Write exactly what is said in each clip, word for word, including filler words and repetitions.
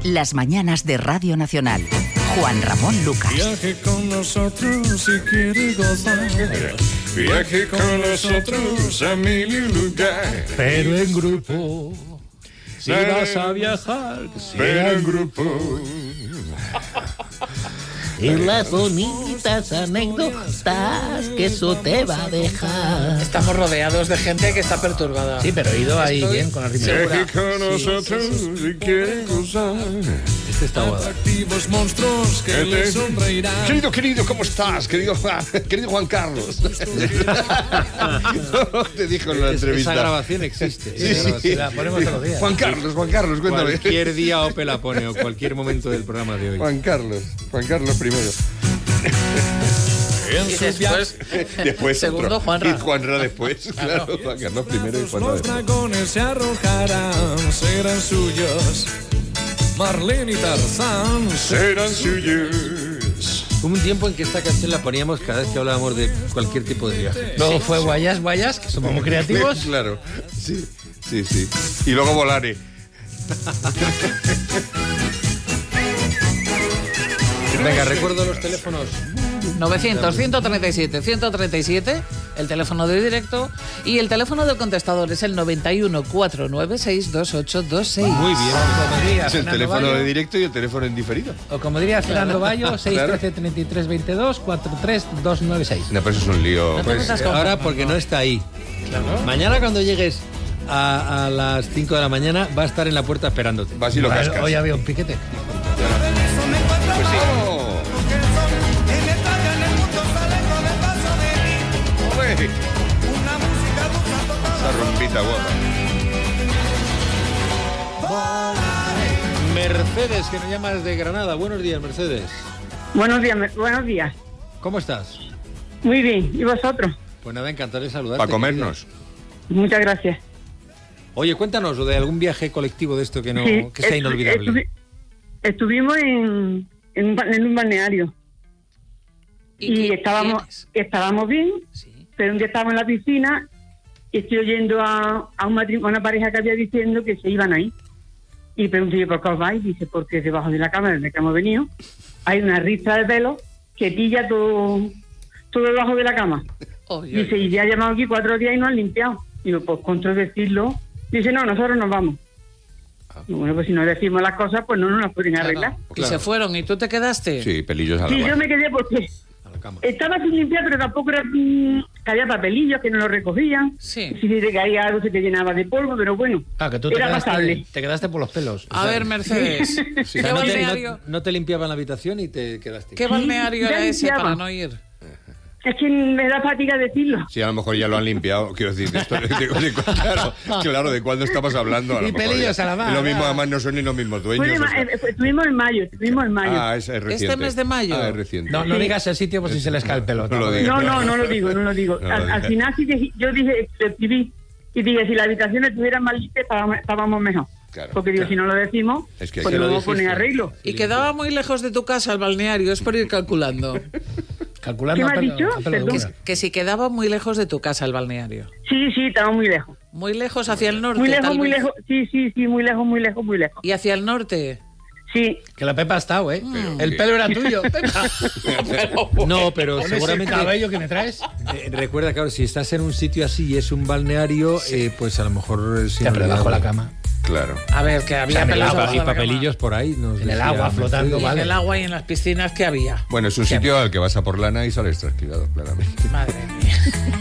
Las mañanas de Radio Nacional. Juan Ramón Lucas. Viaje con nosotros si quiere gozar. Viaje con nosotros a mil lugares. Pero en grupo. Si vas a viajar, pero en grupo. Y las bonitas anécdotas que eso te va a dejar. Estamos rodeados de gente que está perturbada. Sí, pero he ido ahí Estoy bien con la rima. Viaje con nosotros si quiere gozar. Este está guapo. Atractivos monstruos que Este... le sonreirán. Querido, querido, ¿cómo estás? Querido, querido Juan Carlos. Te dijo en la es, entrevista. Esa grabación existe. Sí, sí, sí. La ponemos todos los días. Juan Carlos, Juan Carlos, cuéntame. Cualquier día Ope la pone o cualquier momento del programa de hoy. Juan Carlos, Juan Carlos primero. Y después, después segundo, Juanra. Y Juanra después, claro. Claro. Juan Carlos primero y Juanra Los después. dragones se arrojarán, serán suyos. Marlene y Tarzán Serán suyos. Hubo un tiempo en que esta canción la poníamos cada vez que hablábamos de cualquier tipo de viaje. Luego fue Guayas, Guayas, que somos muy creativos. Claro, sí, sí, sí. Y luego Volare. Venga, recuerdo los teléfonos. novecientos, ciento treinta y siete, ciento treinta y siete, el teléfono de directo, y el teléfono del contestador es el noventa y uno, cuatrocientos noventa y seis, veintiocho veintiséis. Muy bien. Como diría Es el Fernando teléfono Bayo, de directo y el teléfono en diferido. o como diría Fernando Bayo, seis uno tres, treinta y tres veintidós, cuatro tres dos nueve seis. No, pero eso es un lío. No te Pues, metas con Ahora Fernando. porque no está ahí. Mañana cuando llegues a, a las cinco de la mañana va a estar en la puerta esperándote. vas y lo Hoy- cascas. Hoy había un piquete. Pues sí. ¡Oh! ¡Ole! Esa rompita guapa. Mercedes, que nos llamas de Granada. Buenos días, Mercedes. Buenos días, me- buenos días. ¿Cómo estás? Muy bien. ¿Y vosotros? Pues nada, encantado de saludarte. Para comernos. Muchas gracias. Oye, cuéntanos de algún viaje colectivo de esto que no Sí, que sea estu- inolvidable. estuvi- estuvimos en, en, un, ba- en un balneario y, qué- estábamos quiénes? estábamos bien, Sí. pero un día estábamos en la piscina y estoy oyendo a, a, un matri- a una pareja que había diciendo que se iban ahí. Y pregunté yo, ¿por qué os vais? Dice, porque debajo de la cama desde que hemos venido hay una ristra de pelo que pilla todo, todo debajo de la cama. Oye, Dice, y ya ha llamado aquí cuatro días y no han limpiado. Digo, pues contra decirlo. Dice, no, nosotros nos vamos. Y bueno, pues si no decimos las cosas, pues no nos las pueden arreglar. claro. Y Claro. se fueron, ¿y tú te quedaste? Sí, pelillos a la Sí, yo barra. me quedé porque A la cama. estaba sin limpiar, pero tampoco era, mm, que había papelillos que no lo recogían. Sí. Si te caía algo se te llenaba de polvo, pero bueno, Ah, que tú te era quedaste, pasable. te quedaste por los pelos. A ver, Mercedes, O ¿qué sea, no, te, balneario, no- no te limpiaban la habitación y te quedaste. ¿qué balneario ya era ese limpiaba. para no ir? Es que me da fatiga decirlo. Sí, a lo mejor ya lo han limpiado. Quiero decir, esto, de, de- de- claro, claro, ¿de cuándo estamos hablando? A lo Y mejor pelillos ya. a la mar, Lo mismo, ah. además, no son ni los mismos dueños. Fue de o ma- sea. eh, fue- estuvimos en mayo, estuvimos en mayo. Ah, es, es reciente. Este mes de mayo. Ah, es reciente. No, no digas el sitio por si se les cae el pelo. No lo digas. No, no, no lo digo, no lo digo. No lo al, al digas. final sí que yo dije, lo escribí y dije, si la habitación estuviera más limpia estábamos, estábamos mejor. Claro, Porque digo, claro. si no lo decimos, Es que pues se no lo vamos a poner dijiste. arreglo. Y quedaba muy lejos de tu casa el balneario, es por ir calculando. Calculando ¿Qué me a has pelo- dicho? a pelo de Perdón. Que, una. que si quedaba muy lejos de tu casa el balneario. Sí, sí, estamos muy lejos. Muy lejos hacia el norte. Muy lejos, tal muy vez. lejos. Sí, sí, sí, muy lejos, muy lejos, muy lejos. Y hacia el norte. Sí, Que la Pepa ha estado, ¿eh? Pero el que- pelo era tuyo, Pepa. No, pero Con ese seguramente. cabello que me traes. Eh, recuerda, claro, si estás en un sitio así y es un balneario, eh, pues a lo mejor es Siempre inolvidable. bajo la cama. Claro. A ver, que había en el pelos agua, abajo Y de la papelillos por ahí. Nos En el decía agua, flotando, Mercedes. cama. Y vale. en el agua y en las piscinas que había. Bueno, es un sitio al que vas a por lana y sales trasquilado, claramente. Madre mía.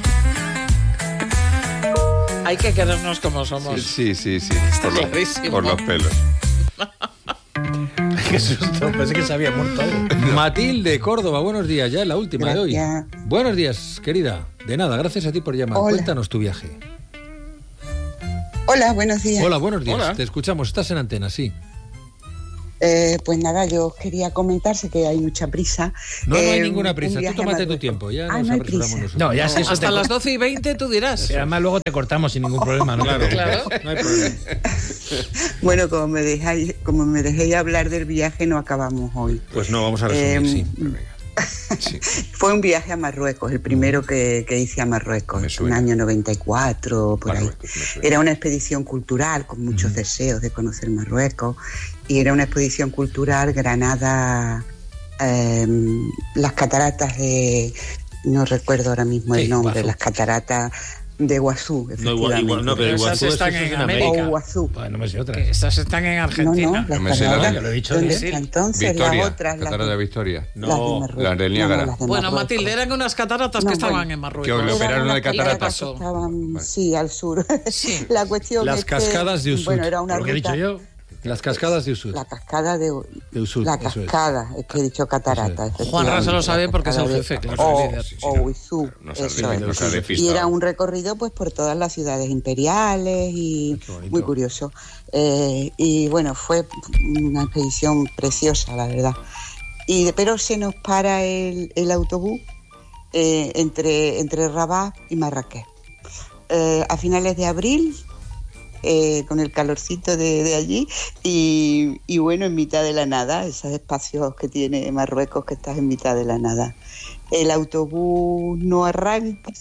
Hay que querernos como somos. Sí, sí, sí. Por los, clarísimo. por los pelos. Qué susto, pensé que se había muerto. Matilde, Córdoba, buenos días, ya es la última de hoy. Gracias. Buenos días, querida. De nada, gracias a ti por llamar. Hola. Cuéntanos tu viaje. Hola, buenos días. Hola, buenos días. Hola. Te escuchamos, estás en antena, sí. Eh, pues nada, yo os quería comentar, sé que hay mucha prisa. No, no hay Eh, ninguna un prisa, tú viaje a tómate tu Marruecos. tiempo, ya Ah, nos no hay apresuramos prisa. nosotros. No, ya si eso Hasta te... las doce y veinte tú dirás. Y además luego te cortamos sin ningún problema, ¿no? Claro, Claro. no hay problema. Bueno, como me dejáis, como me dejéis hablar del viaje, no acabamos hoy. Pues no, vamos a resumir, Eh, sí. Sí. Fue un viaje a Marruecos, el primero que, que hice a Marruecos, en el año noventa y cuatro, por Marruecos, ahí. Era una expedición cultural con muchos uh-huh. deseos de conocer Marruecos, y era una expedición cultural Granada, eh, las cataratas de... no recuerdo ahora mismo el sí, nombre, Iguazú. Las cataratas de Iguazú, efectivamente. No, igual, no, pero Iguazú están en América. O Iguazú. Bueno, no me sé otras. Esas están en Argentina. No, no, las no me sé la cataratas, de... lo he dicho ¿dónde sí. está entonces? Victoria, las otras, Catarata de Victoria. No, la del Niágara. No, no, bueno, Matilde, eran unas cataratas no, que estaban bueno, en Marruecos. Que le operaron de cataratas. Estaban, vale. Sí, al sur. Sí. La cuestión Las es cascadas que, de Usud. Bueno, era una lo que he dicho yo. Las cascadas de Usud. La cascada de, de Usud. La cascada, es. es que he dicho catarata. Es. Juanra se lo sabe porque es el jefe, claro. O, o Usud, no eso sabe, es. No sabe y era un recorrido pues por todas las ciudades imperiales y muy curioso. Eh, y bueno, fue una expedición preciosa, la verdad. Y pero se nos para el, el autobús eh, entre, entre Rabat y Marrakech. Eh, a finales de abril... Eh, con el calorcito de, de allí y, y bueno, en mitad de la nada, esos espacios que tiene Marruecos que estás en mitad de la nada. El autobús no arranca,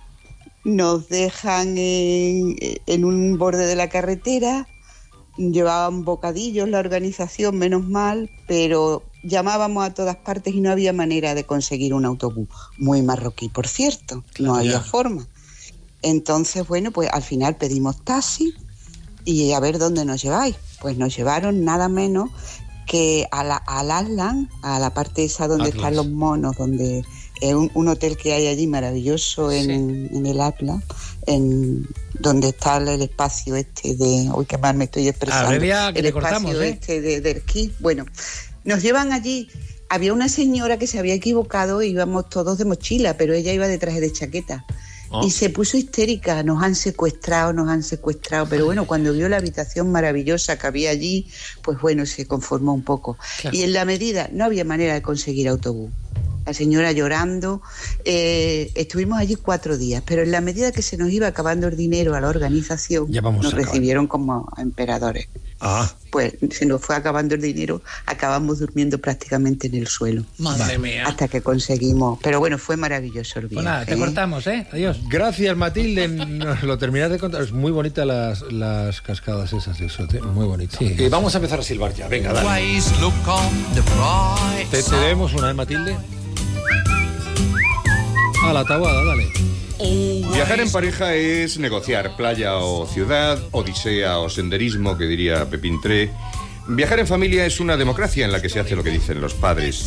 nos dejan en, en un borde de la carretera, llevaban bocadillos la organización, menos mal, pero llamábamos a todas partes y no había manera de conseguir un autobús. Muy marroquí, por cierto, claro, no había ya. forma. Entonces, bueno, pues al final pedimos taxi y a ver dónde nos lleváis. Pues nos llevaron nada menos que a la, al Aslan, a la parte esa donde Atlas. Están los monos, donde es un, un hotel que hay allí maravilloso en, sí. en el Atlas, en donde está el espacio este de... Uy, qué mal me estoy expresando. Aurelia, que el le espacio cortamos, ¿eh? este de, de esquí. Bueno, nos llevan allí. Había una señora que se había equivocado y íbamos todos de mochila, pero ella iba de traje de chaqueta. Oh. Y se puso histérica, nos han secuestrado, nos han secuestrado, pero bueno, cuando vio la habitación maravillosa que había allí, pues bueno, se conformó un poco. Claro. Y en la medida, no había manera de conseguir autobús. La señora llorando, eh, estuvimos allí cuatro días, pero en la medida que se nos iba acabando el dinero a la organización, nos recibieron como emperadores. Ah. Pues se nos fue acabando el dinero, acabamos durmiendo prácticamente en el suelo. Madre mía. Hasta que conseguimos. Pero bueno, fue maravilloso el viaje. Bueno, te ¿eh? cortamos, ¿eh? Adiós. Gracias, Matilde. Nos lo terminas de contar. Es muy bonita las, las cascadas esas de Sote. Muy bonita. Sí. Eh, vamos a empezar a silbar ya. Venga, dale. Te, te debemos una, ¿eh, Matilde? A la tabuada, dale. Viajar en pareja es negociar playa o ciudad, odisea o senderismo, que diría Pepín Tré. Viajar en familia es una democracia en la que se hace lo que dicen los padres.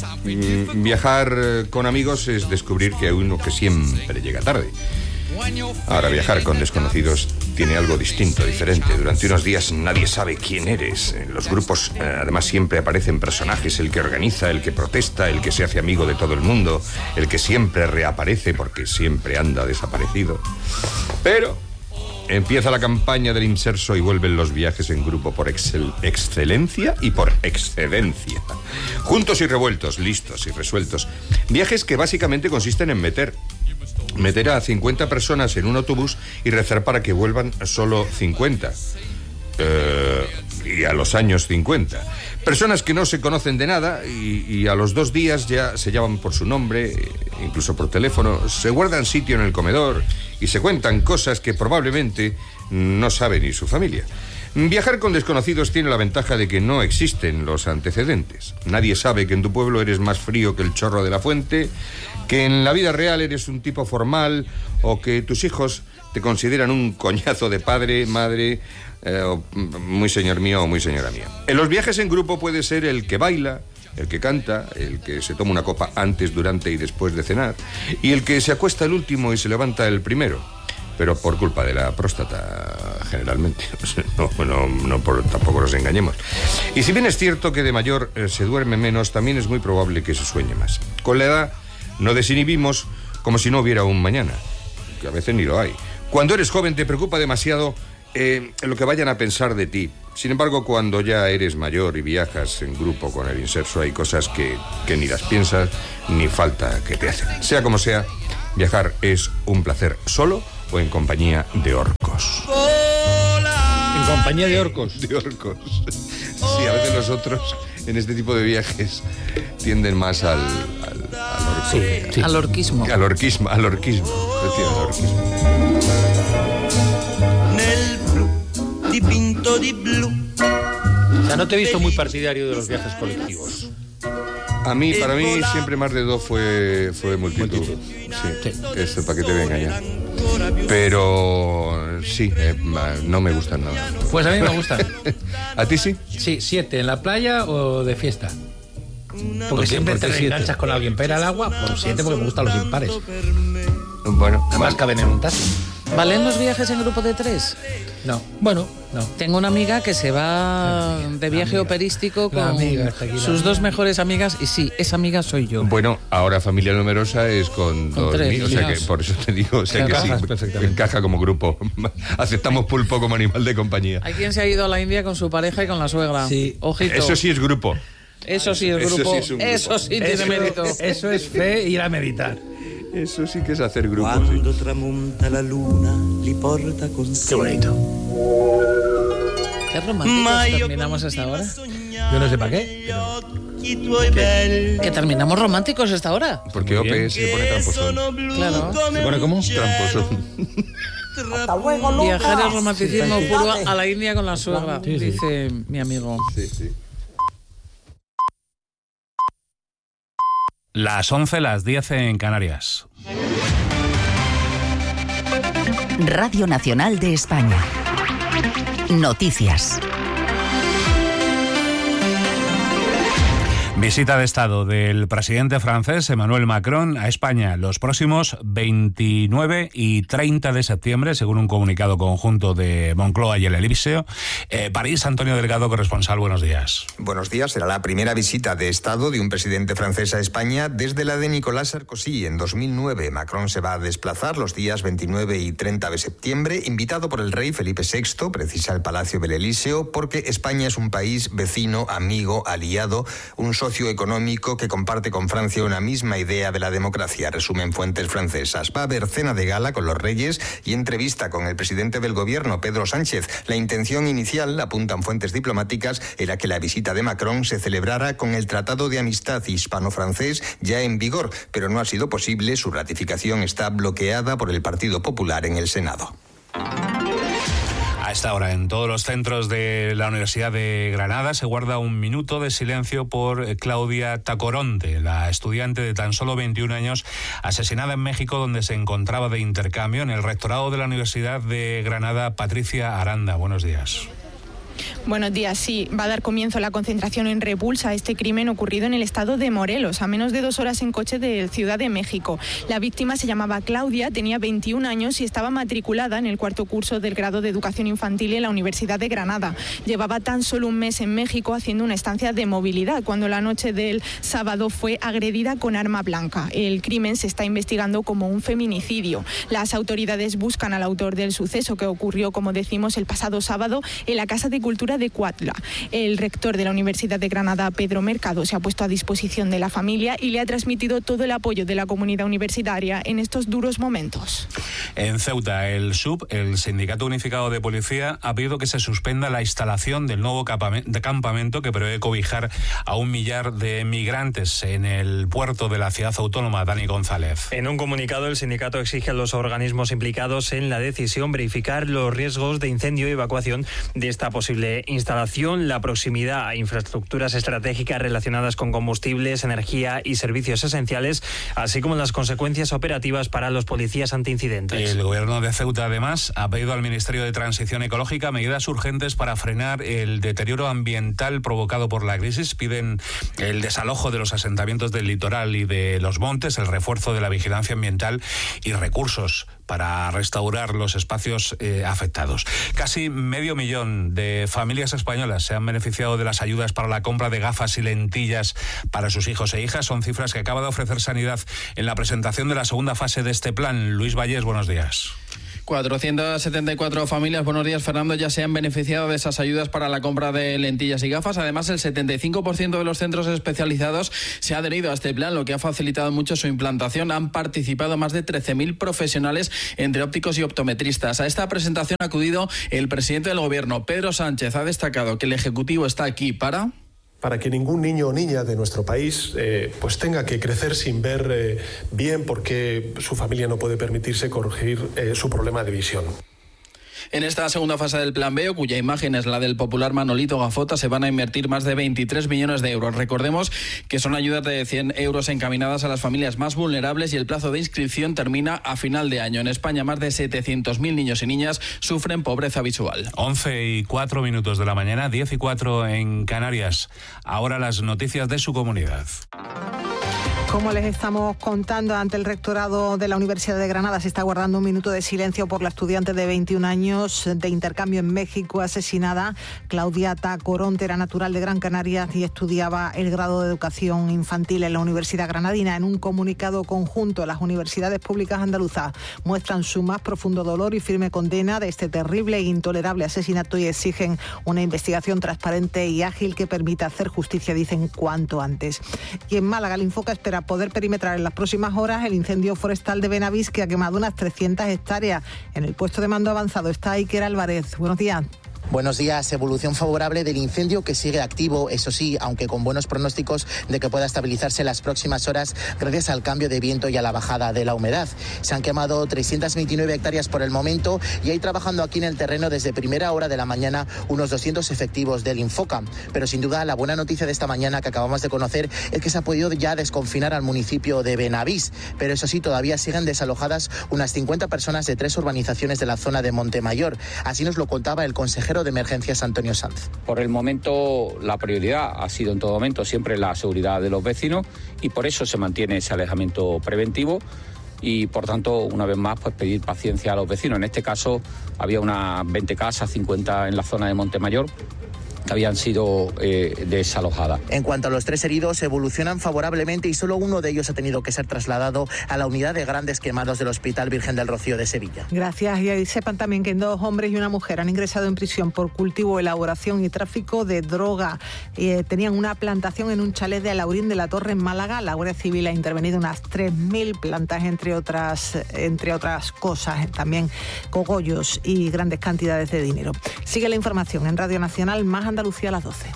Viajar con amigos es descubrir que hay uno que siempre llega tarde. Ahora, viajar con desconocidos tiene algo distinto, diferente. Durante unos días nadie sabe quién eres. En los grupos, eh, además, siempre aparecen personajes: el que organiza, el que protesta, el que se hace amigo de todo el mundo, el que siempre reaparece porque siempre anda desaparecido. Pero empieza la campaña del inserso y vuelven los viajes en grupo por excel- excelencia y por excedencia. Juntos y revueltos, listos y resueltos. Viajes que básicamente consisten en meter... Meter a cincuenta personas en un autobús y rezar para que vuelvan solo cincuenta. Eh, y a los años cincuenta. Personas que no se conocen de nada y, y a los dos días ya se llaman por su nombre, incluso por teléfono, se guardan sitio en el comedor y se cuentan cosas que probablemente no sabe ni su familia. Viajar con desconocidos tiene la ventaja de que no existen los antecedentes. Nadie sabe que en tu pueblo eres más frío que el chorro de la fuente, que en la vida real eres un tipo formal o que tus hijos te consideran un coñazo de padre, madre, eh, o muy señor mío o muy señora mía. En los viajes en grupo puede ser el que baila, el que canta, el que se toma una copa antes, durante y después de cenar, y el que se acuesta el último y se levanta el primero. Pero por culpa de la próstata, generalmente. No, no, no por, tampoco nos engañemos. Y si bien es cierto que de mayor eh, se duerme menos, también es muy probable que se sueñe más. Con la edad nos desinhibimos como si no hubiera un mañana, que a veces ni lo hay. Cuando eres joven te preocupa demasiado eh, lo que vayan a pensar de ti. Sin embargo, cuando ya eres mayor y viajas en grupo con el inserso, hay cosas que, que ni las piensas ni falta que te hacen. Sea como sea, viajar es un placer solo o en compañía de orcos. En compañía de orcos. De orcos. Sí, a veces nosotros en este tipo de viajes tienden más al, al, al Sí, sí. Al orquismo. Al orquismo, al orquismo. Decía, al orquismo. O sea, no te he visto muy partidario de los viajes colectivos. A mí, para mí, siempre más de dos fue, fue multitud. Sí, sí. Esto para que te venga ya. Pero sí, eh, no me gustan nada. Pues a mí me gustan. ¿A ti sí? Sí, siete, ¿en la playa o de fiesta? Porque ¿Por qué? siempre ¿Por te qué siete? reenganchas con alguien para ir al agua, por siete porque me gustan los impares. Bueno, Además vale. caben en un taxi. ¿Valen los viajes en grupo de tres? No, bueno, no. Tengo una amiga que se va de viaje amiga. operístico La con amiga, está aquí la sus amiga. dos mejores amigas, y sí, esa amiga soy yo. Bueno, ahora familia numerosa es con, Con dos tres, mil, o sea que hijas. por eso te digo, o sea que Encajas sí, perfectamente. encaja como grupo. Aceptamos pulpo como animal de compañía. Hay quien se ha ido a la India con su pareja y con la suegra. Sí. Ojito. Eso sí es grupo. Eso sí es Eso grupo. sí es un grupo. Eso sí tiene Eso, mérito. eso es fe e ir a meditar. Eso sí que es hacer grupo. Quando Sí. tramonta la luna, li porta con Qué sé. bonito. Qué románticos terminamos esta hora. Yo no sé para qué, pero... I tuoi belli Que terminamos románticos esta hora. Porque Muy bien. O P se pone tramposón. sono blu Claro. come ¿Se pone cómo? Tramposón. Viajar es romanticismo puro a la India con la suegra, Sí, sí. dice mi amigo. Sí, sí. Las once, las diez en Canarias. Radio Nacional de España. Noticias. Visita de Estado del presidente francés Emmanuel Macron a España los próximos veintinueve y treinta de septiembre, según un comunicado conjunto de Moncloa y el Elíseo. Eh, París, Antonio Delgado, corresponsal, buenos días. Buenos días. Será la primera visita de Estado de un presidente francés a España desde la de Nicolas Sarkozy en dos mil nueve. Macron se va a desplazar los días veintinueve y treinta de septiembre, invitado por el rey Felipe sexto, precisa el Palacio del Elíseo, porque España es un país vecino, amigo, aliado, un socio económico que comparte con Francia una misma idea de la democracia, resumen fuentes francesas. Va a haber cena de gala con los reyes y entrevista con el presidente del gobierno, Pedro Sánchez. La intención inicial, apuntan fuentes diplomáticas, era que la visita de Macron se celebrara con el Tratado de Amistad hispano-francés ya en vigor, pero no ha sido posible. Su ratificación está bloqueada por el Partido Popular en el Senado. A esta hora, en todos los centros de la Universidad de Granada se guarda un minuto de silencio por Claudia Tacoronte, la estudiante de tan solo veintiún años asesinada en México, donde se encontraba de intercambio. En el rectorado de la Universidad de Granada, Patricia Aranda, buenos días. Buenos días. Sí, va a dar comienzo la concentración en repulsa a este crimen ocurrido en el estado de Morelos, a menos de dos horas en coche de Ciudad de México. La víctima se llamaba Claudia, tenía veintiún años y estaba matriculada en el cuarto curso del grado de Educación Infantil en la Universidad de Granada. Llevaba tan solo un mes en México haciendo una estancia de movilidad cuando la noche del sábado fue agredida con arma blanca. El crimen se está investigando como un feminicidio. Las autoridades buscan al autor del suceso que ocurrió, como decimos, el pasado sábado en la Casa de Cultura de Cuautla. El rector de la Universidad de Granada, Pedro Mercado, se ha puesto a disposición de la familia y le ha transmitido todo el apoyo de la comunidad universitaria en estos duros momentos. En Ceuta, el S U P, el Sindicato Unificado de Policía, ha pedido que se suspenda la instalación del nuevo campamento que prevé cobijar a un millar de migrantes en el puerto de la ciudad autónoma. Dani González. En un comunicado, el sindicato exige a los organismos implicados en la decisión verificar los riesgos de incendio y evacuación de esta posible instalación, la proximidad a infraestructuras estratégicas relacionadas con combustibles, energía y servicios esenciales, así como las consecuencias operativas para los policías antiincidentes. El gobierno de Ceuta, además, ha pedido al Ministerio de Transición Ecológica medidas urgentes para frenar el deterioro ambiental provocado por la crisis. Piden el desalojo de los asentamientos del litoral y de los montes, el refuerzo de la vigilancia ambiental y recursos para restaurar los espacios eh, afectados. Casi medio millón de familias españolas se han beneficiado de las ayudas para la compra de gafas y lentillas para sus hijos e hijas. Son cifras que acaba de ofrecer Sanidad en la presentación de la segunda fase de este plan. Luis Vallés, buenos días. cuatrocientas setenta y cuatro familias, buenos días Fernando, ya se han beneficiado de esas ayudas para la compra de lentillas y gafas. Además, el setenta y cinco por ciento de los centros especializados se ha adherido a este plan, lo que ha facilitado mucho su implantación. Han participado más de trece mil profesionales entre ópticos y optometristas. A esta presentación ha acudido el presidente del gobierno, Pedro Sánchez. Ha destacado que el Ejecutivo está aquí para... para que ningún niño o niña de nuestro país eh, pues tenga que crecer sin ver eh, bien porque su familia no puede permitirse corregir eh, su problema de visión. En esta segunda fase del Plan B, cuya imagen es la del popular Manolito Gafota, se van a invertir más de veintitrés millones de euros. Recordemos que son ayudas de cien euros encaminadas a las familias más vulnerables y el plazo de inscripción termina a final de año. En España, más de setecientos mil niños y niñas sufren pobreza visual. once y cuatro minutos de la mañana, diez y cuatro en Canarias. Ahora las noticias de su comunidad. Como les estamos contando, ante el rectorado de la Universidad de Granada se está guardando un minuto de silencio por la estudiante de veintiún años de intercambio en México asesinada. Claudia Tacoronte era natural de Gran Canaria y estudiaba el grado de educación infantil en la Universidad Granadina. En un comunicado conjunto, las universidades públicas andaluzas muestran su más profundo dolor y firme condena de este terrible e intolerable asesinato y exigen una investigación transparente y ágil que permita hacer justicia, dicen, cuanto antes. Y en Málaga, el Infoca espera poder perimetrar en las próximas horas el incendio forestal de Benavís, que ha quemado unas trescientas hectáreas. En el puesto de mando avanzado está Iker Álvarez. Buenos días. Buenos días. Evolución favorable del incendio, que sigue activo, eso sí, aunque con buenos pronósticos de que pueda estabilizarse en las próximas horas gracias al cambio de viento y a la bajada de la humedad. Se han quemado trescientas veintinueve hectáreas por el momento y hay trabajando aquí en el terreno desde primera hora de la mañana unos doscientos efectivos del Infoca. Pero sin duda la buena noticia de esta mañana que acabamos de conocer es que se ha podido ya desconfinar al municipio de Benavís. Pero eso sí, todavía siguen desalojadas unas cincuenta personas de tres urbanizaciones de la zona de Montemayor. Así nos lo contaba el consejero de Emergencias, Antonio Sanz. Por el momento, la prioridad ha sido en todo momento siempre la seguridad de los vecinos y por eso se mantiene ese alejamiento preventivo y, por tanto, una vez más, pues pedir paciencia a los vecinos. En este caso, había unas veinte casas, cincuenta en la zona de Montemayor, que habían sido eh, desalojadas. En cuanto a los tres heridos, evolucionan favorablemente y solo uno de ellos ha tenido que ser trasladado a la unidad de grandes quemados del Hospital Virgen del Rocío de Sevilla. Gracias. Y ahí sepan también que dos hombres y una mujer han ingresado en prisión por cultivo, elaboración y tráfico de droga. Eh, tenían una plantación en un chalet de Alaurín de la Torre, en Málaga. La Guardia Civil ha intervenido unas tres mil plantas, entre otras, entre otras cosas, también cogollos y grandes cantidades de dinero. Sigue la información en Radio Nacional, más Andalucía a las doce.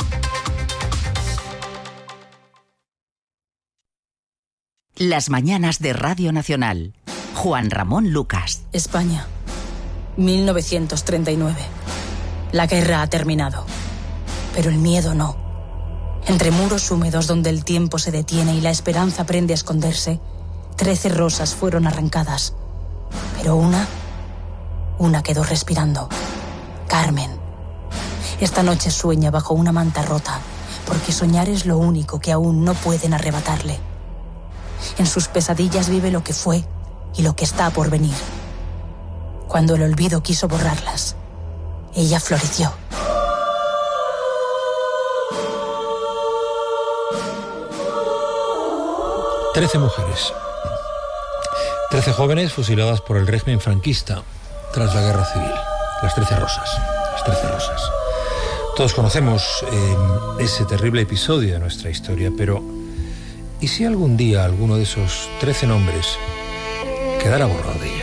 Las mañanas de Radio Nacional. Juan Ramón Lucas. España, mil novecientos treinta y nueve. La guerra ha terminado, pero el miedo no. Entre muros húmedos donde el tiempo se detiene y la esperanza aprende a esconderse, trece rosas fueron arrancadas, pero una, una quedó respirando. Carmen. Esta noche sueña bajo una manta rota, porque soñar es lo único que aún no pueden arrebatarle. En sus pesadillas vive lo que fue y lo que está por venir. Cuando el olvido quiso borrarlas, ella floreció. Trece mujeres. Trece jóvenes fusiladas por el régimen franquista tras la guerra civil. Las trece rosas. Las trece rosas. Todos conocemos eh, ese terrible episodio de nuestra historia, pero ¿y si algún día alguno de esos trece nombres quedara borrado de ella?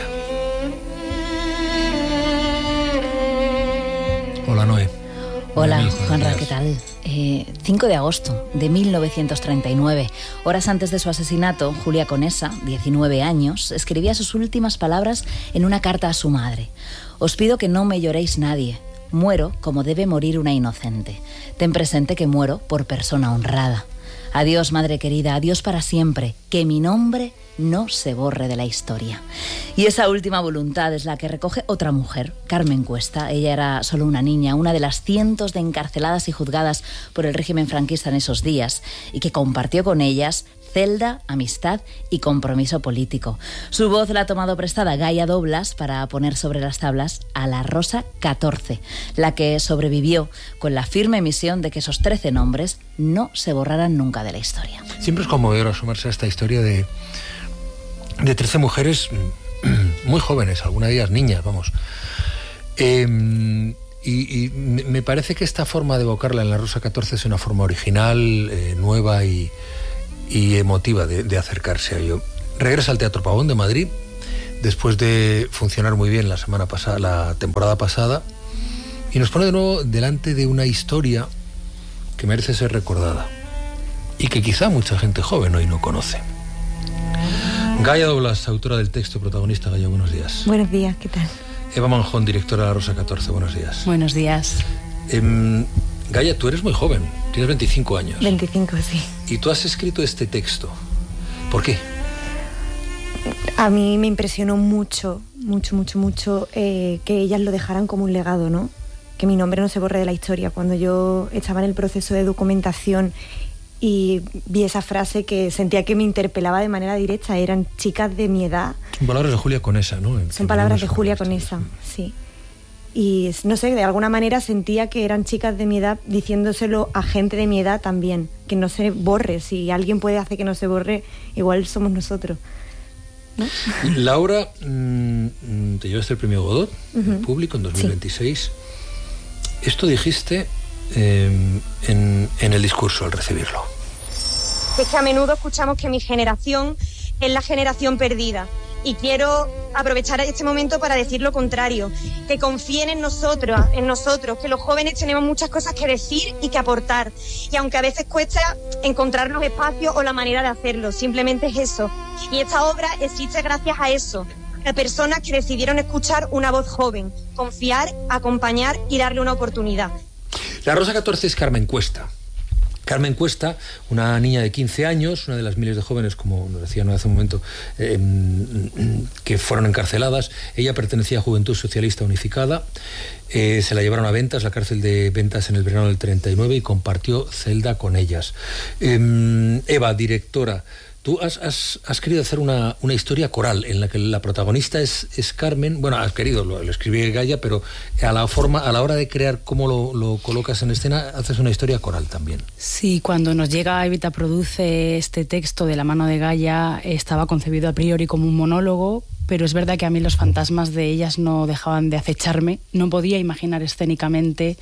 Hola, Noé. Hola, Juanra, ¿qué tal? Eh, cinco de agosto de mil novecientos treinta y nueve, horas antes de su asesinato, Julia Conesa, diecinueve años, escribía sus últimas palabras en una carta a su madre. Os pido que no me lloréis nadie. Muero como debe morir una inocente. Ten presente que muero por persona honrada. Adiós, madre querida, adiós para siempre. Que mi nombre no se borre de la historia. Y esa última voluntad es la que recoge otra mujer, Carmen Cuesta. Ella era solo una niña, una de las cientos de encarceladas y juzgadas por el régimen franquista en esos días, y que compartió con ellas celda, amistad y compromiso político. Su voz la ha tomado prestada Gaia Doblas para poner sobre las tablas a la Rosa catorce, la que sobrevivió con la firme misión de que esos trece nombres no se borraran nunca de la historia. Siempre es conmovedor asomarse a esta historia de, de trece mujeres muy jóvenes, algunas de ellas niñas, vamos. Eh, y, y me parece que esta forma de evocarla en la Rosa catorce es una forma original, eh, nueva y y emotiva de, de acercarse a ello. Regresa al Teatro Pavón de Madrid después de funcionar muy bien la semana pasada, la temporada pasada, y nos pone de nuevo delante de una historia que merece ser recordada y que quizá mucha gente joven hoy no conoce. Gaia Doblas, autora del texto, protagonista. Gaia, buenos días. Buenos días, ¿qué tal? Eva Manjón, directora de La Rosa catorce, buenos días. Buenos días. Eh, Gaia, tú eres muy joven, tienes veinticinco años. veinticinco, sí. Y tú has escrito este texto. ¿Por qué? A mí me impresionó mucho, mucho, mucho, mucho eh, que ellas lo dejaran como un legado, ¿no? Que mi nombre no se borre de la historia. Cuando yo estaba en el proceso de documentación y vi esa frase que sentía que me interpelaba de manera directa, eran chicas de mi edad. Son palabras de Julia Conesa, ¿no? En Son palabras de Julia Conesa, sí. Y no sé, de alguna manera sentía que eran chicas de mi edad diciéndoselo a gente de mi edad también, que no se borre. Si alguien puede hacer que no se borre, igual somos nosotros, ¿no? Laura, mmm, te llevaste el premio Godot, uh-huh. en público, en dos mil veintiséis. Sí. Esto dijiste eh, en, en el discurso al recibirlo. Es que a menudo escuchamos que mi generación es la generación perdida. Y quiero aprovechar este momento para decir lo contrario, que confíen en nosotros, en nosotros, que los jóvenes tenemos muchas cosas que decir y que aportar. Y aunque a veces cuesta encontrar los espacios o la manera de hacerlo, simplemente es eso. Y esta obra existe gracias a eso, a personas que decidieron escuchar una voz joven, confiar, acompañar y darle una oportunidad. La Rosa catorce es Carmen Cuesta. Carmen Cuesta, una niña de quince años, una de las miles de jóvenes, como nos decían hace un momento, eh, que fueron encarceladas. Ella pertenecía a Juventud Socialista Unificada, eh, se la llevaron a Ventas, la cárcel de Ventas, en el verano del treinta y nueve, y compartió celda con ellas. Eh, Eva, directora, tú has, has, has querido hacer una, una historia coral en la que la protagonista es, es Carmen. Bueno, has querido, lo, lo escribí Gaia, pero a la forma, a la hora de crear cómo lo, lo colocas en escena, haces una historia coral también. Sí, cuando nos llega Evita Produce este texto de la mano de Gaia, estaba concebido a priori como un monólogo, pero es verdad que a mí los fantasmas de ellas no dejaban de acecharme. No podía imaginar escénicamente.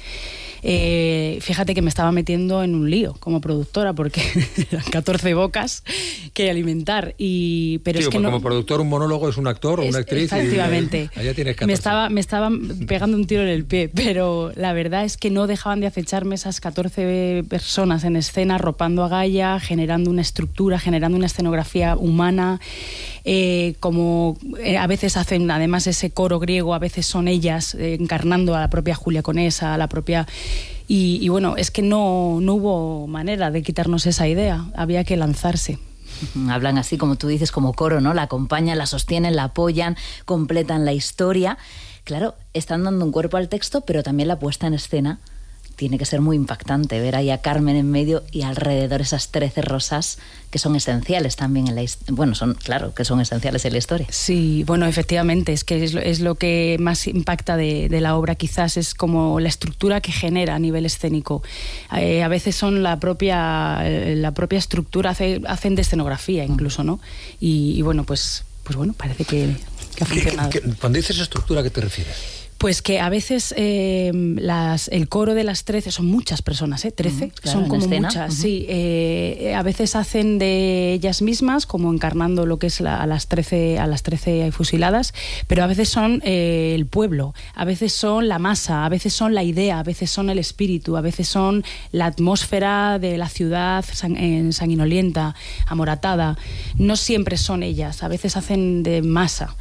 Eh, fíjate que me estaba metiendo en un lío como productora, porque eran catorce bocas que alimentar. Y, pero sí, es que no, como productor, un monólogo es un actor o es, una actriz. Efectivamente. Y, allá tienes me estaba, me estaban pegando un tiro en el pie, pero la verdad es que no dejaban de acecharme esas catorce personas en escena, arropando a Gaia, generando una estructura, generando una escenografía humana. Eh, como eh, a veces hacen además ese coro griego, a veces son ellas eh, encarnando a la propia Julia Conesa, a la propia... Y, y bueno, es que no, no hubo manera de quitarnos esa idea, había que lanzarse. Hablan así, como tú dices, como coro, ¿no? La acompañan, la sostienen, la apoyan, completan la historia. Claro, están dando un cuerpo al texto, pero también la puesta en escena tiene que ser muy impactante, ver ahí a Carmen en medio y alrededor esas trece rosas que son esenciales también en la historia. Bueno, son, claro, que son esenciales en la historia. Sí, bueno, efectivamente, es que es lo, es lo que más impacta de, de la obra, quizás es como la estructura que genera a nivel escénico. Eh, a veces son la propia, la propia estructura, hace, hacen de escenografía incluso, ¿no? Y, y bueno, pues, pues bueno, parece que, que ha funcionado. ¿Qué, qué, cuando dices estructura, ¿a qué te refieres? Pues que a veces eh, las, el coro de las trece, son muchas personas, ¿eh? trece, uh-huh, claro, son como muchas, uh-huh. sí. Eh, a veces hacen de ellas mismas, como encarnando lo que es la, a las trece a las trece fusiladas, pero a veces son eh, el pueblo, a veces son la masa, a veces son la idea, a veces son el espíritu, a veces son la atmósfera de la ciudad san, en sanguinolienta, amoratada. No siempre son ellas, a veces hacen de masa.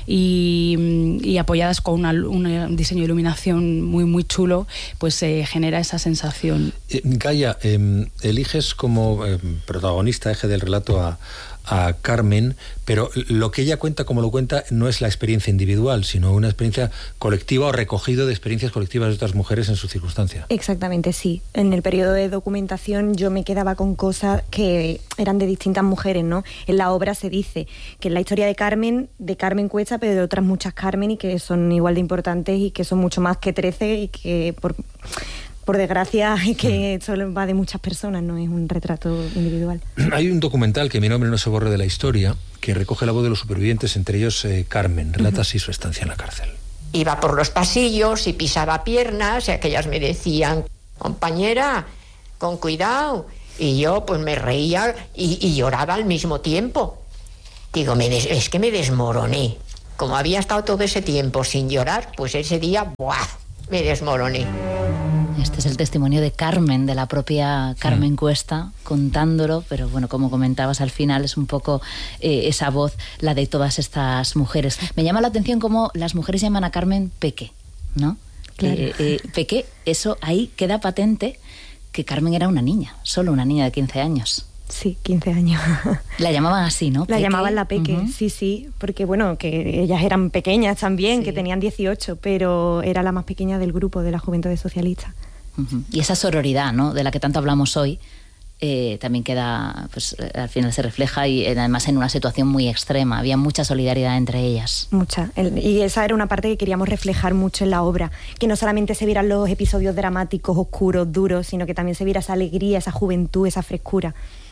Y, y apoyadas con una, un diseño de iluminación muy muy chulo, pues se eh, genera esa sensación. Eh, Gaia, eh, eliges como eh, protagonista, eje del relato a, a Carmen, pero lo que ella cuenta, como lo cuenta, no es la experiencia individual, sino una experiencia colectiva o recogido de experiencias colectivas de otras mujeres en su circunstancia. Exactamente, sí. En el periodo de documentación yo me quedaba con cosas que eran de distintas mujeres, ¿no? En la obra se dice que es la historia de Carmen, de Carmen Cuesta, pero de otras muchas Carmen, y que son igual de importantes y que son mucho más que trece, y que por... por desgracia, es que solo va de muchas personas, no es un retrato individual. Hay un documental, que Mi nombre no se borre de la historia, que recoge la voz de los supervivientes, entre ellos eh, Carmen. Relata así su estancia en la cárcel. Iba por los pasillos y pisaba piernas, y aquellas me decían, compañera, con cuidado. Y yo pues me reía y, y lloraba al mismo tiempo. Digo, me des- es que me desmoroné. Como había estado todo ese tiempo sin llorar, pues ese día, ¡buah!, me desmoroné. Este es el testimonio de Carmen, de la propia Carmen mm. Cuesta, contándolo, pero bueno, como comentabas al final, es un poco eh, esa voz, la de todas estas mujeres. Me llama la atención cómo las mujeres llaman a Carmen Peque, ¿no? Claro. Eh, eh, Peque, eso ahí queda patente que Carmen era una niña, solo una niña de quince años. Sí, quince años. La llamaban así, ¿no? La Peque. llamaban la Peque, uh-huh. sí, sí, porque bueno, que ellas eran pequeñas también, sí. que tenían dieciocho, pero era la más pequeña del grupo de la Juventud Socialista. Uh-huh. Y esa sororidad, ¿no?, de la que tanto hablamos hoy, eh, también queda, pues al final se refleja y además en una situación muy extrema. Había mucha solidaridad entre ellas. Mucha. Y esa era una parte que queríamos reflejar mucho en la obra, que no solamente se vieran los episodios dramáticos, oscuros, duros, sino que también se viera esa alegría, esa juventud, esa frescura.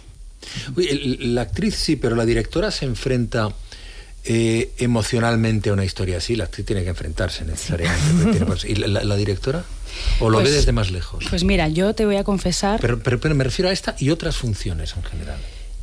Uy, el, la actriz sí, pero la directora se enfrenta eh, emocionalmente a una historia así. La actriz tiene que enfrentarse necesariamente. Tiene, ¿y la, la, la directora? ¿O lo pues, ve desde más lejos? Pues mira, yo te voy a confesar... Pero, pero, pero me refiero a esta y otras funciones en general.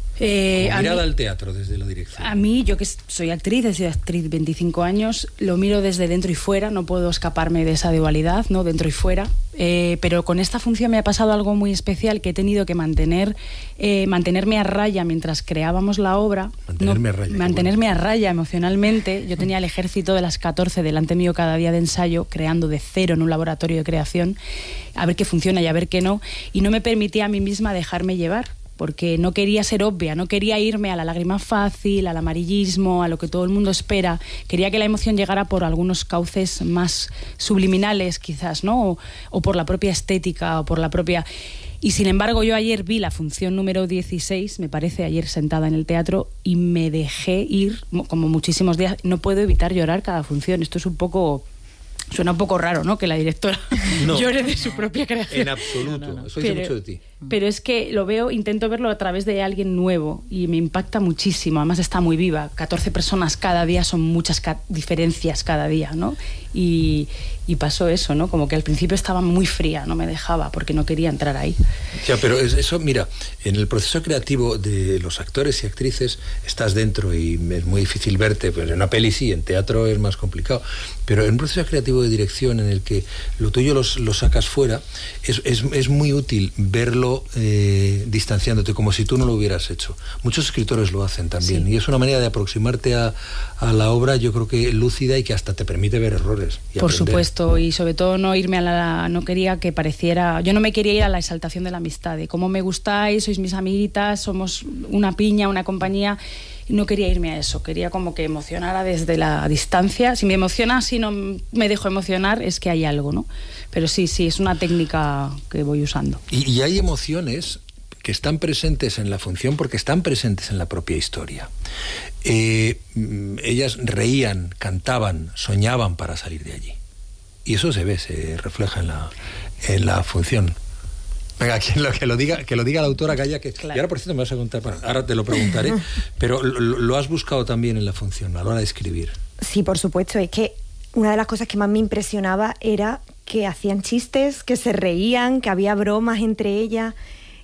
Eh, Como mirada mí, al teatro desde la dirección. A mí, yo que soy actriz, he sido actriz veinticinco años, lo miro desde dentro y fuera, no puedo escaparme de esa dualidad, ¿no?, dentro y fuera. Eh, pero con esta función me ha pasado algo muy especial, que he tenido que mantener eh, mantenerme a raya mientras creábamos la obra. Mantenerme no, a raya. Mantenerme bueno. a raya emocionalmente. Yo tenía el ejército de las catorce delante mío cada día de ensayo, creando de cero en un laboratorio de creación, a ver qué funciona y a ver qué no. Y no me permitía a mí misma dejarme llevar, porque no quería ser obvia, no quería irme a la lágrima fácil, al amarillismo, a lo que todo el mundo espera. Quería que la emoción llegara por algunos cauces más subliminales, quizás, ¿no? O, o por la propia estética, o por la propia... Y sin embargo, yo ayer vi la función número dieciséis, me parece, ayer sentada en el teatro, y me dejé ir, como muchísimos días. No puedo evitar llorar cada función. Esto es un poco... Suena un poco raro, ¿no?, que la directora no, llore de su propia creación. En absoluto, no, no, no. Eso dice pero, mucho de ti. Pero es que lo veo, intento verlo a través de alguien nuevo y me impacta muchísimo. Además está muy viva. catorce personas cada día son muchas ca- diferencias cada día, ¿no? Y, y pasó eso, ¿no? Como que al principio estaba muy fría, no me dejaba porque no quería entrar ahí. Ya, pero eso, mira, en el proceso creativo de los actores y actrices estás dentro y es muy difícil verte, pues en una peli sí, en teatro es más complicado, pero en un proceso creativo de dirección en el que lo tuyo lo, lo sacas fuera, es, es, es muy útil verlo eh, distanciándote, como si tú no lo hubieras hecho. Muchos escritores lo hacen también, sí. Y es una manera de aproximarte a, a la obra, yo creo que lúcida y que hasta te permite ver errores. Y Por aprender. supuesto, y sobre todo no irme a la... No quería que pareciera... Yo no me quería ir a la exaltación de la amistad, de cómo me gustáis, sois mis amiguitas, somos una piña, una compañía... No quería irme a eso, quería como que emocionara desde la distancia. Si me emociona, si no me dejo emocionar, es que hay algo, ¿no? Pero sí, sí, es una técnica que voy usando. Y, y hay emociones que están presentes en la función porque están presentes en la propia historia. Eh, ellas reían, cantaban, soñaban para salir de allí. Y eso se ve, se refleja en la, en la función. Venga, quien lo, que, lo diga, que lo diga la autora, Calla, que... Claro. Y ahora, por cierto, me vas a contar, bueno, ahora te lo preguntaré, pero lo, lo has buscado también en la función, a la hora de escribir. Sí, por supuesto, es que una de las cosas que más me impresionaba era que hacían chistes, que se reían, que había bromas entre ellas,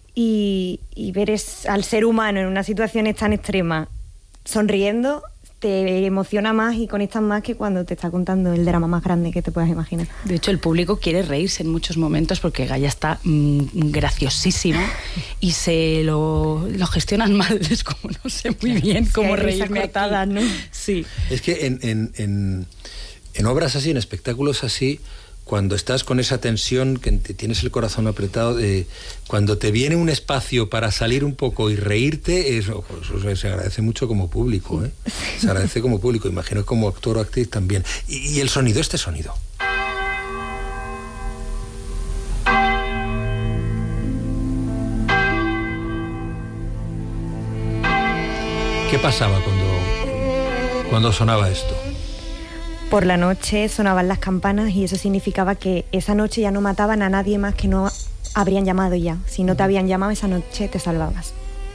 y, y ver es, al ser humano en una situación tan extrema sonriendo... te emociona más y conectas más que cuando te está contando el drama más grande que te puedas imaginar. De hecho, el público quiere reírse en muchos momentos porque Gaia está mmm, graciosísima y se lo, lo gestionan mal. Es como, no sé muy bien sí, cómo reírme cortada, ¿no? Sí. Es que en, en, en, en obras así, en espectáculos así, cuando estás con esa tensión, que te tienes el corazón apretado, eh, cuando te viene un espacio para salir un poco y reírte, eso, eso se agradece mucho como público, ¿eh? Se agradece como público, imagino como actor o actriz también. Y, y el sonido, este sonido. ¿Qué pasaba cuando, cuando sonaba esto? Por la noche sonaban las campanas y eso significaba que esa noche ya no mataban a nadie más que no habrían llamado ya. Si no te habían llamado esa noche te salvabas.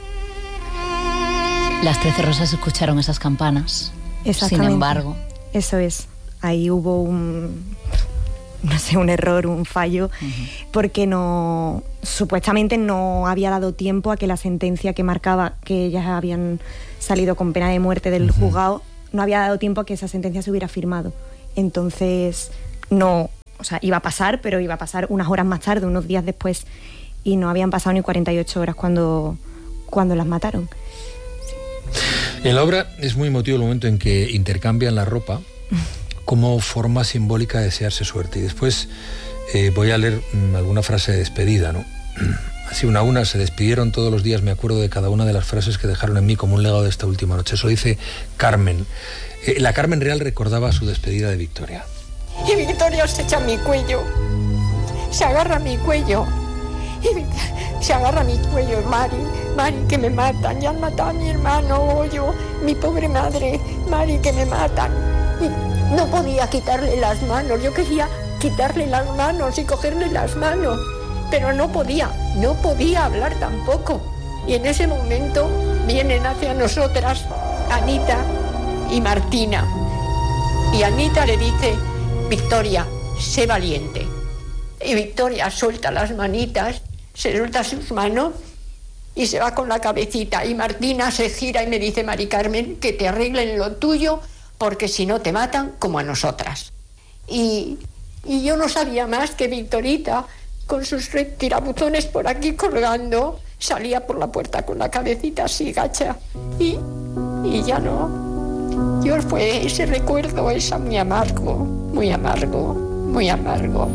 Las trece Rosas escucharon esas campanas. Exactamente. Sin embargo. Eso es. Ahí hubo un... no sé, un error, un fallo, uh-huh. porque no... supuestamente no había dado tiempo a que la sentencia que marcaba que ellas habían salido con pena de muerte del uh-huh. juzgado, no había dado tiempo a que esa sentencia se hubiera firmado. Entonces, no, o sea, iba a pasar, pero iba a pasar unas horas más tarde, unos días después, y no habían pasado ni cuarenta y ocho horas cuando, cuando las mataron. Sí. En la obra es muy emotivo el momento en que intercambian la ropa como forma simbólica de desearse suerte. Y después eh, voy a leer mmm, alguna frase de despedida, ¿no? Así una a una se despidieron todos los días, me acuerdo de cada una de las frases que dejaron en mí como un legado de esta última noche. Eso dice Carmen. Eh, la Carmen real recordaba su despedida de Victoria. Y Victoria se echa a mi cuello, se agarra a mi cuello, y se agarra a mi cuello, Mari, Mari, que me matan, ya han matado a mi hermano, yo, mi pobre madre, Mari, que me matan. Y no podía quitarle las manos, yo quería quitarle las manos y cogerle las manos, pero no podía, no podía hablar tampoco. Y en ese momento vienen hacia nosotras Anita y Martina. Y Anita le dice: Victoria, sé valiente. Y Victoria suelta las manitas, se suelta sus manos y se va con la cabecita. Y Martina se gira y me dice: Mari Carmen, que te arreglen lo tuyo, porque si no te matan como a nosotras. Y, y yo no sabía más que Victorita, con sus tirabuzones por aquí colgando, salía por la puerta con la cabecita así gacha. Y, y ya no. Yo fue ese recuerdo, esa muy amargo, muy amargo, muy amargo.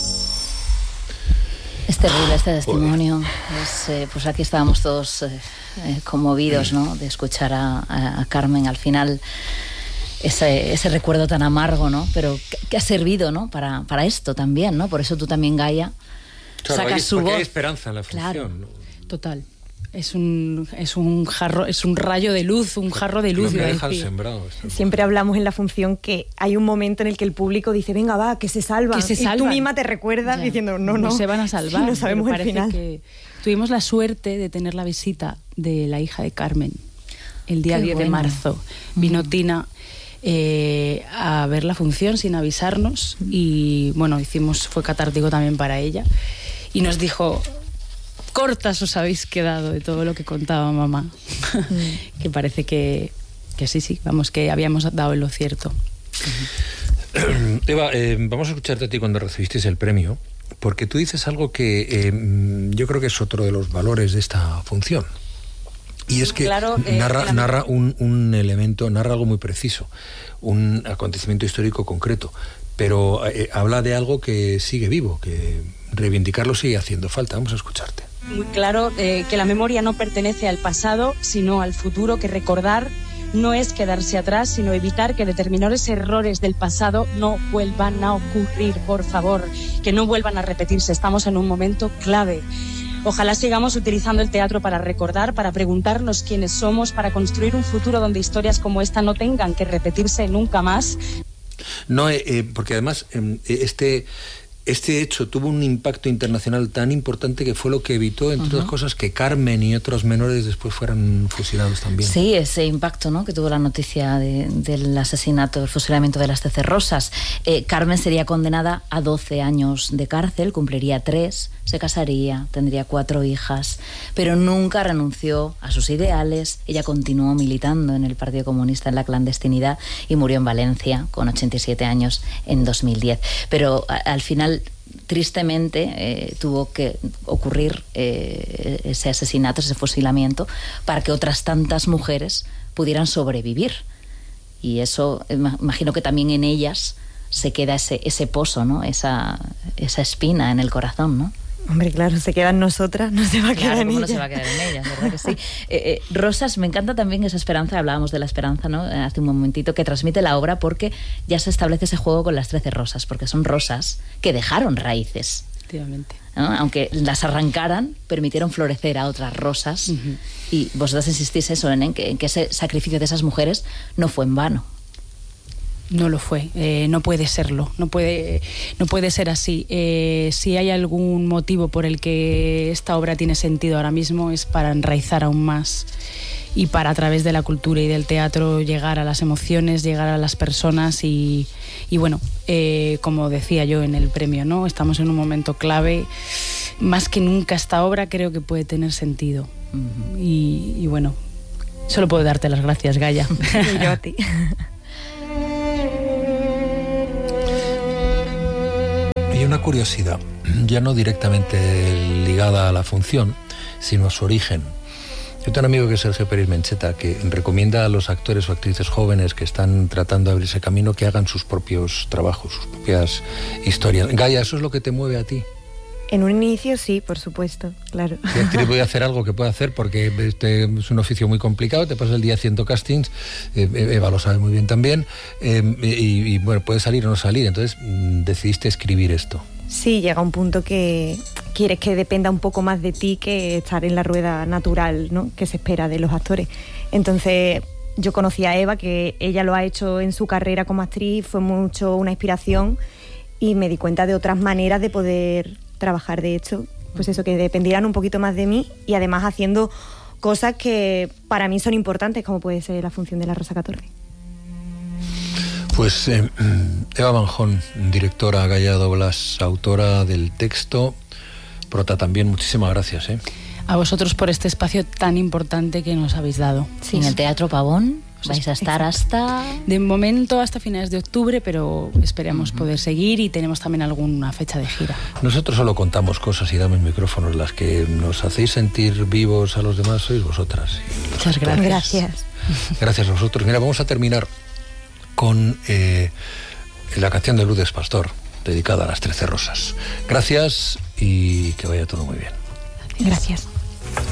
Es terrible este testimonio. Es, eh, pues aquí estábamos todos eh, eh, conmovidos, ¿no?, de escuchar a, a, a Carmen. Al final, ese, ese recuerdo tan amargo, ¿no?, pero que, que ha servido, ¿no?, para, para esto también, ¿no? Por eso tú también, Gaia, claro, sacas hay, su voz. Hay esperanza en la función. Claro, total. Es un, es un jarro, es un rayo de luz, un jarro de luz. No me dejan sembrado. Siempre hablamos en la función que hay un momento en el que el público dice: venga, va, que se salvan. Que se y salvan. tú misma te recuerdas ya, diciendo: no, no, no se van a salvar. Sí, no sabemos el final. Que tuvimos la suerte de tener la visita de la hija de Carmen el día Qué diez bueno. de marzo. Vino mm. Tina eh, a ver la función sin avisarnos y bueno, hicimos, fue catártico también para ella y nos dijo: cortas os habéis quedado de todo lo que contaba mamá. Mm. Que parece que, que sí, sí, vamos, que habíamos dado en lo cierto. Uh-huh. Eva, eh, vamos a escucharte a ti cuando recibisteis el premio, porque tú dices algo que eh, yo creo que es otro de los valores de esta función. Y es que claro, eh, narra, la... narra un, un elemento, narra algo muy preciso, un acontecimiento histórico concreto, pero eh, habla de algo que sigue vivo, que reivindicarlo sigue haciendo falta. Vamos a escucharte. Muy claro eh, que la memoria no pertenece al pasado, sino al futuro, que recordar no es quedarse atrás, sino evitar que determinados errores del pasado no vuelvan a ocurrir, por favor, que no vuelvan a repetirse. Estamos en un momento clave. Ojalá sigamos utilizando el teatro para recordar, para preguntarnos quiénes somos, para construir un futuro donde historias como esta no tengan que repetirse nunca más. No, eh, eh, porque además eh, este... Este hecho tuvo un impacto internacional tan importante que fue lo que evitó, entre uh-huh. otras cosas, que Carmen y otros menores después fueran fusilados también. Sí, ese impacto, ¿no?, que tuvo la noticia de, del asesinato, el fusilamiento de las trece Rosas. Eh, Carmen sería condenada a doce años de cárcel, cumpliría tres, se casaría, tendría cuatro hijas, pero nunca renunció a sus ideales. Ella continuó militando en el Partido Comunista en la clandestinidad y murió en Valencia con ochenta y siete años en dos mil diez. Pero a, al final, tristemente, eh, tuvo que ocurrir eh, ese asesinato, ese fusilamiento, para que otras tantas mujeres pudieran sobrevivir. Y eso, imagino que también en ellas se queda ese, ese pozo, ¿no?, esa, esa espina en el corazón, ¿no? Hombre, claro, se queda en nosotras, no se va a quedar claro, en ella. ella. No se va a quedar en ella, ¿verdad que sí? Eh, eh, Rosas, me encanta también esa esperanza, hablábamos de la esperanza, ¿no?, hace un momentito, que transmite la obra, porque ya se establece ese juego con las trece rosas, porque son rosas que dejaron raíces. Efectivamente. ¿No? Aunque las arrancaran, permitieron florecer a otras rosas. Uh-huh. Y vosotras insistís eso, en que, en que ese sacrificio de esas mujeres no fue en vano. No lo fue, eh, no puede serlo, no puede, no puede ser así. Eh, si hay algún motivo por el que esta obra tiene sentido ahora mismo, es para enraizar aún más y para, a través de la cultura y del teatro, llegar a las emociones, llegar a las personas y, y bueno, eh, como decía yo en el premio, ¿no?, estamos en un momento clave. Más que nunca esta obra creo que puede tener sentido. Uh-huh. y, y bueno, solo puedo darte las gracias, Gaia. Y yo a ti. Hay una curiosidad, ya no directamente ligada a la función, sino a su origen. Yo tengo un amigo que es Sergio Pérez Mencheta, que recomienda a los actores o actrices jóvenes que están tratando de abrirse camino que hagan sus propios trabajos, sus propias historias. Gaia, ¿eso es lo que te mueve a ti? En un inicio sí, por supuesto, claro. Y actriz voy a hacer algo que pueda hacer porque este es un oficio muy complicado, te pasas el día haciendo castings, eh, Eva lo sabe muy bien también, eh, y, y bueno, puede salir o no salir, entonces mm, decidiste escribir esto. Sí, llega un punto que quieres que dependa un poco más de ti que estar en la rueda natural, ¿no?, que se espera de los actores. Entonces yo conocí a Eva, que ella lo ha hecho en su carrera como actriz, fue mucho una inspiración, y me di cuenta de otras maneras de poder trabajar, de hecho, pues eso, que dependieran un poquito más de mí, y además haciendo cosas que para mí son importantes, como puede ser la función de la Rosa catorce. Pues eh, Eva Manjón, directora, Gaia Doblas, autora del texto, prota también, muchísimas gracias. ¿eh? A vosotros por este espacio tan importante que nos habéis dado. Sí, en el Teatro Pavón vais a estar hasta... De momento hasta finales de octubre, pero esperamos uh-huh. poder seguir, y tenemos también alguna fecha de gira. Nosotros solo contamos cosas y damos micrófonos. Las que nos hacéis sentir vivos a los demás sois vosotras. Muchas gracias. Gracias. Gracias a vosotros. Mira, vamos a terminar con eh, la canción de Lourdes Pastor, dedicada a las Trece Rosas. Gracias y que vaya todo muy bien. Gracias.